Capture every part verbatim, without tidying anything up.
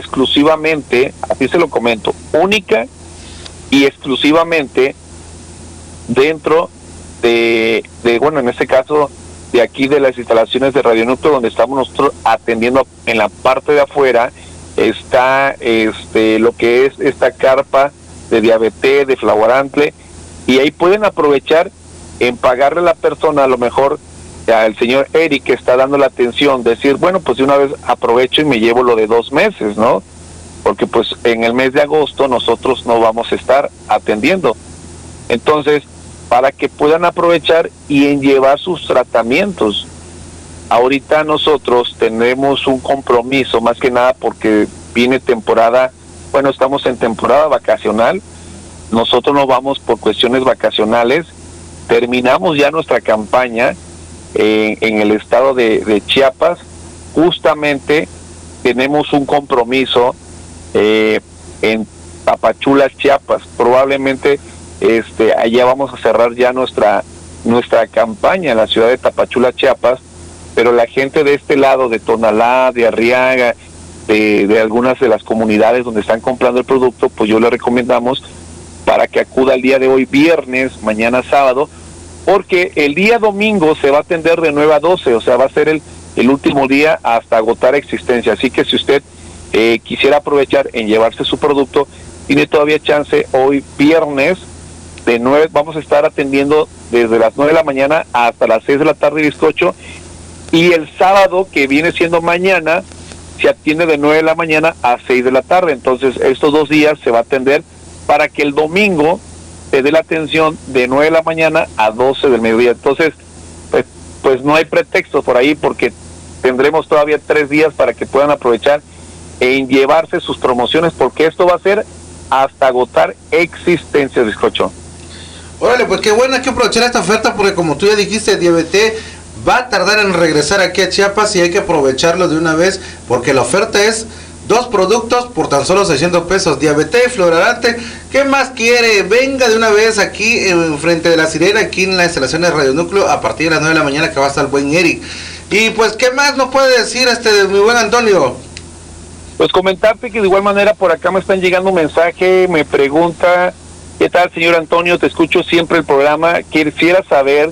exclusivamente, así se lo comento, única y exclusivamente dentro de, de bueno, en este caso, de aquí de las instalaciones de Radionúcleo, donde estamos nosotros atendiendo en la parte de afuera, está este lo que es esta carpa de diabetes, de Flavorantle, y ahí pueden aprovechar en pagarle a la persona, a lo mejor al señor Eric que está dando la atención, decir, bueno, pues de una vez aprovecho y me llevo lo de dos meses, ¿no? Porque pues en el mes de agosto nosotros no vamos a estar atendiendo. Entonces, para que puedan aprovechar y en llevar sus tratamientos. Ahorita nosotros tenemos un compromiso, más que nada porque viene temporada, bueno, estamos en temporada vacacional, nosotros nos vamos por cuestiones vacacionales, terminamos ya nuestra campaña eh, en el estado de, de Chiapas, justamente tenemos un compromiso eh, en Tapachula, Chiapas, probablemente este allá vamos a cerrar ya nuestra nuestra campaña en la ciudad de Tapachula, Chiapas, pero la gente de este lado, de Tonalá, de Arriaga, de, de algunas de las comunidades donde están comprando el producto, pues yo le recomendamos para que acuda el día de hoy, viernes, mañana sábado, porque el día domingo se va a atender de nueve a doce, o sea, va a ser el, el último día hasta agotar existencia. Así que si usted eh, quisiera aprovechar en llevarse su producto, tiene todavía chance hoy viernes, de nueve, vamos a estar atendiendo desde las nueve de la mañana hasta las seis de la tarde, bizcocho, y el sábado, que viene siendo mañana, se atiende de nueve de la mañana a seis de la tarde. Entonces estos dos días se va a atender para que el domingo se dé la atención de nueve de la mañana a doce del mediodía. Entonces pues, pues no hay pretexto por ahí, porque tendremos todavía tres días para que puedan aprovechar en llevarse sus promociones, porque esto va a ser hasta agotar existencia, bizcocho. Órale, pues qué bueno, hay que aprovechar esta oferta, porque como tú ya dijiste, Diabetes va a tardar en regresar aquí a Chiapas y hay que aprovecharlo de una vez, porque la oferta es dos productos por tan solo seiscientos pesos. Diabetes, Flavorantle, ¿qué más quiere? Venga de una vez aquí en frente de la Sirena, aquí en la instalación de Radionúcleo, a partir de las nueve de la mañana, que va a estar el buen Eric. Y pues, ¿qué más nos puede decir este mi buen Antonio? Pues comentarte que de igual manera por acá me están llegando un mensaje, me pregunta, ¿qué tal, señor Antonio? Te escucho siempre el programa, quisiera saber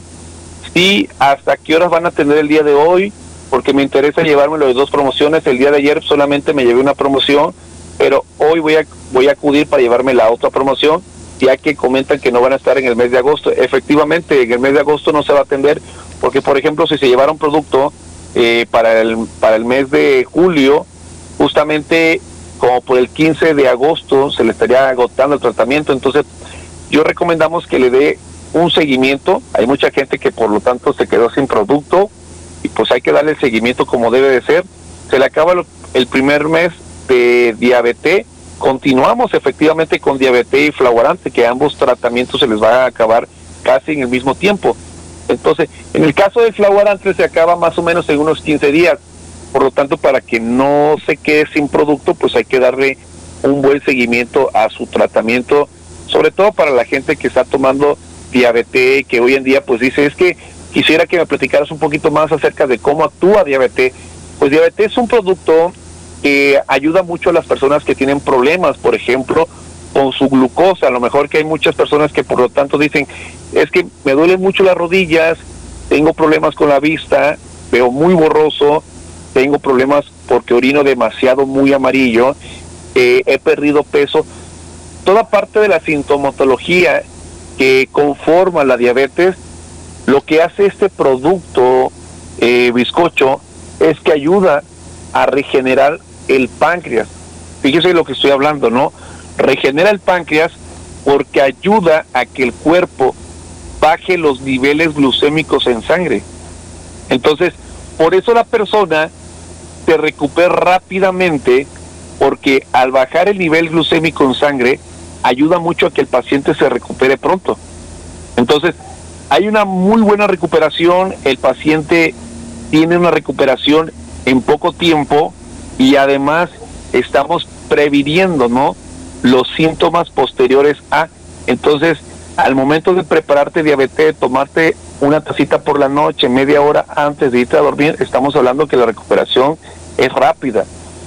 si hasta qué horas van a tener el día de hoy, porque me interesa llevármelo de dos promociones. El día de ayer solamente me llevé una promoción, pero hoy voy a voy a acudir para llevarme la otra promoción, ya que comentan que no van a estar en el mes de agosto. Efectivamente, en el mes de agosto no se va a atender, porque por ejemplo, si se llevara un producto eh, para el para el mes de julio, justamente como por el quince de agosto se le estaría agotando el tratamiento. Entonces yo recomendamos que le dé un seguimiento. Hay mucha gente que por lo tanto se quedó sin producto y pues hay que darle el seguimiento como debe de ser. Se le acaba el primer mes de Diabetes, continuamos efectivamente con Diabetes y Flavorantle, que ambos tratamientos se les va a acabar casi en el mismo tiempo. Entonces, en el caso del Flavorantle se acaba más o menos en unos quince días, por lo tanto, para que no se quede sin producto, pues hay que darle un buen seguimiento a su tratamiento, sobre todo para la gente que está tomando Diabetes, que hoy en día pues dice, es que quisiera que me platicaras un poquito más acerca de cómo actúa Diabetes. Pues Diabetes es un producto que ayuda mucho a las personas que tienen problemas, por ejemplo, con su glucosa. A lo mejor que hay muchas personas que por lo tanto dicen, es que me duelen mucho las rodillas, tengo problemas con la vista, veo muy borroso, tengo problemas porque orino demasiado muy amarillo, eh, he perdido peso. Toda parte de la sintomatología que conforma la diabetes, lo que hace este producto, eh, bizcocho, es que ayuda a regenerar el páncreas. Fíjese de lo que estoy hablando, ¿no? Regenera el páncreas porque ayuda a que el cuerpo baje los niveles glucémicos en sangre. Entonces, por eso la persona se recupera rápidamente, porque al bajar el nivel glucémico en sangre, ayuda mucho a que el paciente se recupere pronto. Entonces, hay una muy buena recuperación, el paciente tiene una recuperación en poco tiempo y además estamos previniendo, ¿no?, los síntomas posteriores a. Entonces, al momento de prepararte diabetes, tomarte una tacita por la noche, media hora antes de irte a dormir, estamos hablando que la recuperación es rápida.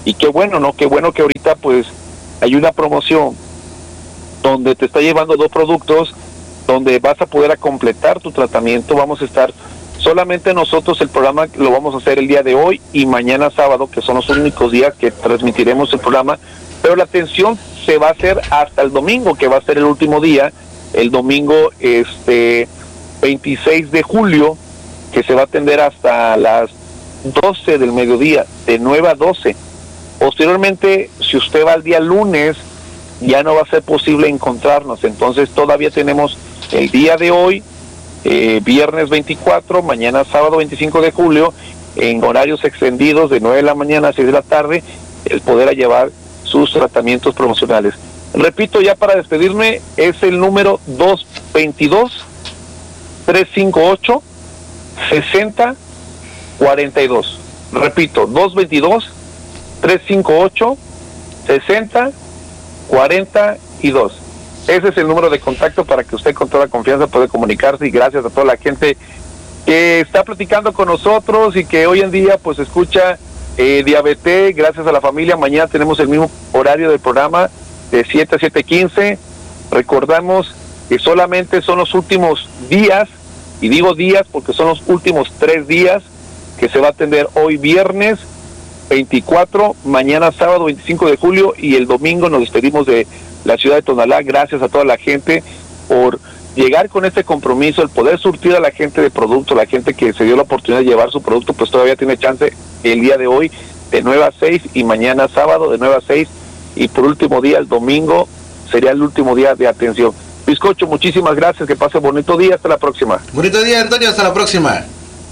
Y qué bueno, ¿no? Qué bueno que ahorita pues hay una promoción donde te está llevando dos productos, donde vas a poder a completar tu tratamiento. Vamos a estar solamente nosotros, el programa lo vamos a hacer el día de hoy y mañana sábado, que son los únicos días que transmitiremos el programa, pero la atención se va a hacer hasta el domingo, que va a ser el último día, el domingo este veintiséis de julio, que se va a atender hasta las doce del mediodía, de nueve a doce. Posteriormente, si usted va al día lunes, ya no va a ser posible encontrarnos, entonces todavía tenemos el día de hoy, eh, viernes veinticuatro, mañana sábado veinticinco de julio, en horarios extendidos de nueve de la mañana a seis de la tarde, el poder a llevar sus tratamientos promocionales. Repito, ya para despedirme, es el número dos veintidós, tres cincuenta y ocho, sesenta cuarenta y dos. Repito, dos veintidós, tres cincuenta y ocho, sesenta cuarenta y dos. Ese es el número de contacto para que usted con toda confianza pueda comunicarse, y gracias a toda la gente que está platicando con nosotros y que hoy en día pues escucha eh, Diabetes. Gracias a la familia. Mañana tenemos el mismo horario del programa de siete a siete quince. Recordamos que solamente son los últimos días, y digo días porque son los últimos tres días que se va a atender hoy viernes veinticuatro, mañana sábado veinticinco de julio, y el domingo nos despedimos de la ciudad de Tonalá. Gracias a toda la gente por llegar con este compromiso, el poder surtir a la gente de producto, la gente que se dio la oportunidad de llevar su producto, pues todavía tiene chance el día de hoy de nueve a seis, y mañana sábado de nueve a seis, y por último día, el domingo, sería el último día de atención. Bizcocho, muchísimas gracias, que pase bonito día, hasta la próxima. Bonito día, Antonio, hasta la próxima.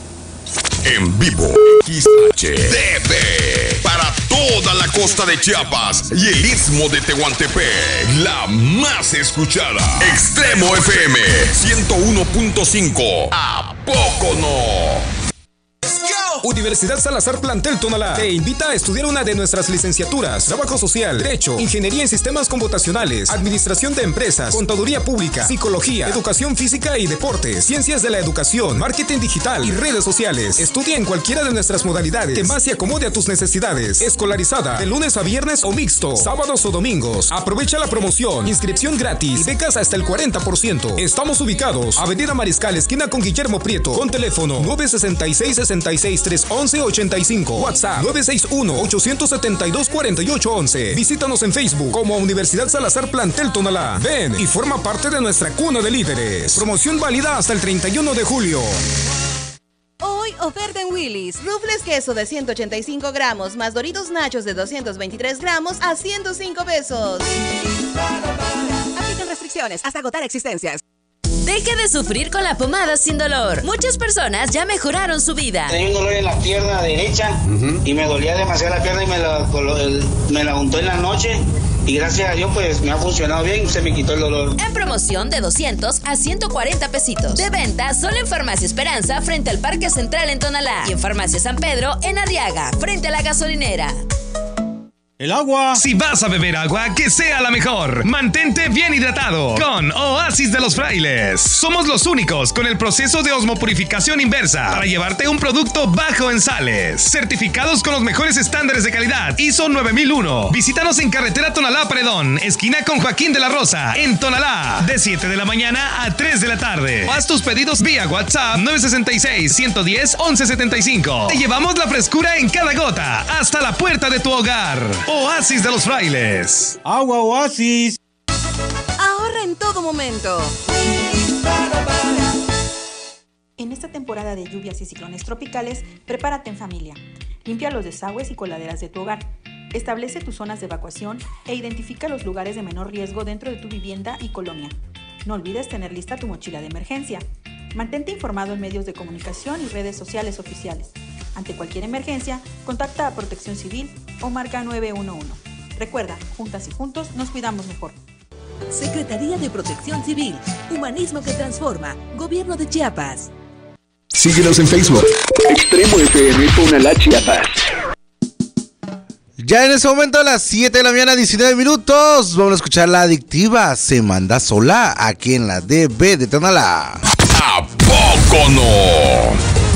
En vivo, X H D B, para toda la costa de Chiapas y el istmo de Tehuantepec, la más escuchada. Extremo F M ciento uno punto cinco. ¿A poco no? Universidad Salazar Plantel Tonalá te invita a estudiar una de nuestras licenciaturas: Trabajo Social, Derecho, Ingeniería en Sistemas Computacionales, Administración de Empresas, Contaduría Pública, Psicología, Educación Física y Deportes, Ciencias de la Educación, Marketing Digital y Redes Sociales. Estudia en cualquiera de nuestras modalidades que más se acomode a tus necesidades. Escolarizada de lunes a viernes o mixto, sábados o domingos. Aprovecha la promoción, inscripción gratis y becas hasta el cuarenta por ciento. Estamos ubicados Avenida Mariscal, esquina con Guillermo Prieto, con teléfono nueve seis seis, seis seis, tres once, ochenta y cinco, WhatsApp nueve seis uno, ocho siete dos, cuatro ocho once. Visítanos en Facebook como Universidad Salazar Plantel Tonalá. Ven y forma parte de nuestra cuna de líderes. Promoción válida hasta el treinta y uno de julio. Hoy oferta en Willy's. Rufles queso de ciento ochenta y cinco gramos más Doritos Nachos de doscientos veintitrés gramos a ciento cinco pesos. Aplican restricciones hasta agotar existencias. Deje de sufrir con la pomada sin dolor. Muchas personas ya mejoraron su vida. Tenía un dolor en la pierna derecha uh-huh. y me dolía demasiado la pierna y me la, me la untó en la noche. Y gracias a Dios pues me ha funcionado bien, se me quitó el dolor. En promoción de doscientos a ciento cuarenta pesitos. De venta solo en Farmacia Esperanza frente al Parque Central en Tonalá. Y en Farmacia San Pedro en Arriaga frente a la gasolinera. El agua. Si vas a beber agua, que sea la mejor. Mantente bien hidratado con Oasis de los Frailes. Somos los únicos con el proceso de osmopurificación inversa para llevarte un producto bajo en sales. Certificados con los mejores estándares de calidad I S O nueve mil uno. Visítanos en carretera Tonalá Predón, esquina con Joaquín de la Rosa, en Tonalá, de siete de la mañana a tres de la tarde. Haz tus pedidos vía WhatsApp nueve seis seis, uno uno cero, once setenta y cinco. Te llevamos la frescura en cada gota hasta la puerta de tu hogar. Oasis de los Frailes. Agua Oasis. Ahorra en todo momento. En esta temporada de lluvias y ciclones tropicales, prepárate en familia. Limpia los desagües y coladeras de tu hogar. Establece tus zonas de evacuación e identifica los lugares de menor riesgo dentro de tu vivienda y colonia. No olvides tener lista tu mochila de emergencia. Mantente informado en medios de comunicación y redes sociales oficiales. Ante cualquier emergencia, contacta a Protección Civil o marca nueve uno uno. Recuerda, juntas y juntos nos cuidamos mejor. Secretaría de Protección Civil, Humanismo que Transforma, Gobierno de Chiapas. Síguenos en Facebook. Extremo F M Tonalá, Chiapas. Ya en ese momento a las siete de la mañana, diecinueve minutos, vamos a escuchar La Adictiva, Se Manda Sola, aquí en la D B de Tonalá. ¿A poco no?